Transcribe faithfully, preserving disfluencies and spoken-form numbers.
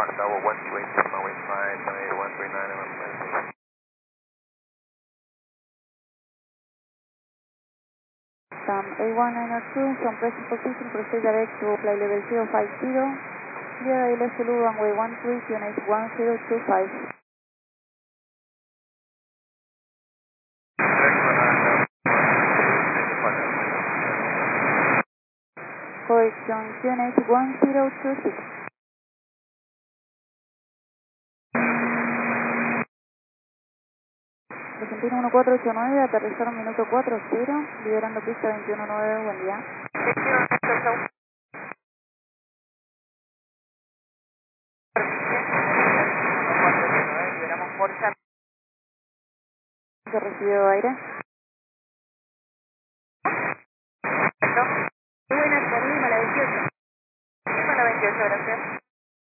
Fox Tower one two eight, runway five, Sunday one three nine, and one Sam A one nine zero two, from present position, proceed direct to flight level zero five zero. Clear I L S L U runway one three, Q N H one zero two five. Correction, Q N H one zero two six. Argentina uno cuatro ocho nueve, aterrizaron minuto cuatro cero, liberando pista veintiuno nueve, buen día. Liberamos Porsche. ¿Se recibió aire? Muy buenas, Lima, la veintiocho. Lima, la veintiocho, gracias.